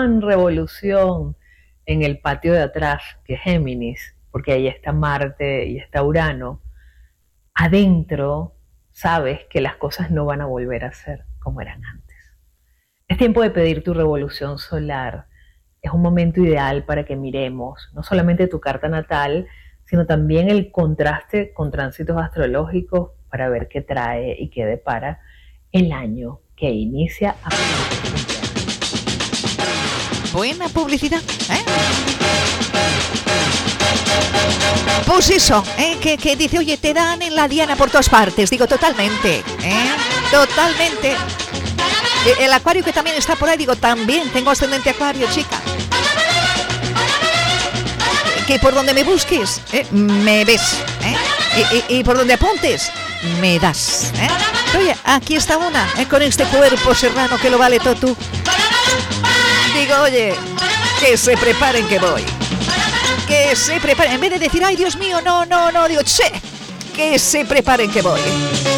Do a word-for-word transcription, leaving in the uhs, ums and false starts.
gran revolución en el patio de atrás, que es Géminis, porque ahí está Marte y está Urano, adentro sabes que las cosas no van a volver a ser como eran antes. Es tiempo de pedir tu revolución solar. Es un momento ideal para que miremos no solamente tu carta natal, sino también el contraste con tránsitos astrológicos para ver qué trae y qué depara el año que inicia a buena publicidad, ¿eh? Pues eso, ¿eh? que, que dice, oye, te dan en la diana por todas partes. Digo, totalmente, ¿eh? Totalmente. El acuario que también está por ahí, digo, también tengo ascendente acuario, chica. Que por donde me busques, ¿eh? Me ves, ¿eh? Y, y, y por donde apuntes, me das, ¿eh? Oye, aquí está una, ¿eh? Con este cuerpo serrano que lo vale todo tú. Digo, oye, que se preparen que voy. Que se preparen. En vez de decir, ay, Dios mío, no, no, no, digo, che, que se preparen que voy.